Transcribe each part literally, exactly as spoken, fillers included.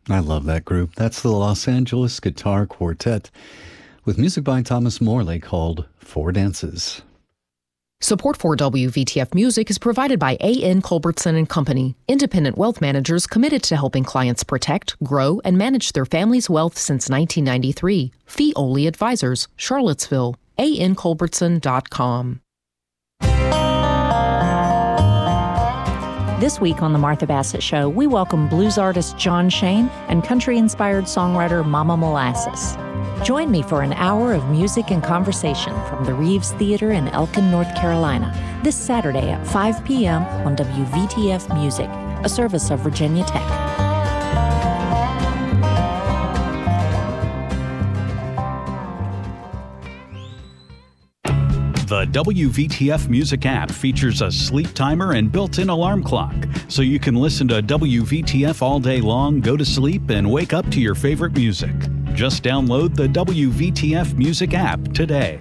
I love that group. That's the Los Angeles Guitar Quartet with music by Thomas Morley called Four Dances. Support for W V T F Music is provided by A N Culbertson and Company, independent wealth managers committed to helping clients protect, grow, and manage their family's wealth since nineteen ninety-three. Fee-only advisors, Charlottesville, A N Culbertson dot com. This week on The Martha Bassett Show, we welcome blues artist John Shane and country-inspired songwriter Mama Molasses. Join me for an hour of music and conversation from the Reeves Theater in Elkin, North Carolina, this Saturday at five p.m. on W V T F Music, a service of Virginia Tech. The W V T F Music app features a sleep timer and built-in alarm clock, so you can listen to W V T F all day long, go to sleep, and wake up to your favorite music. Just download the W V T F Music app today.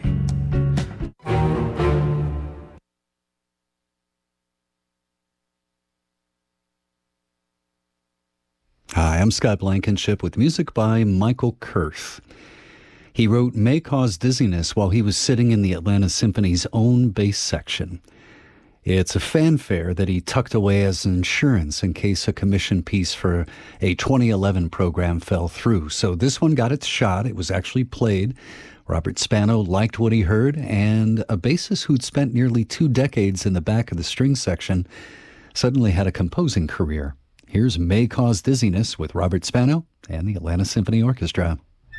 Hi, I'm Scott Blankenship with music by Michael Kurth. He wrote May Cause Dizziness while he was sitting in the Atlanta Symphony's own bass section. It's a fanfare that he tucked away as insurance in case a commission piece for a twenty eleven program fell through. So this one got its shot. It was actually played. Robert Spano liked what he heard, and a bassist who'd spent nearly two decades in the back of the string section suddenly had a composing career. Here's May Cause Dizziness with Robert Spano and the Atlanta Symphony Orchestra.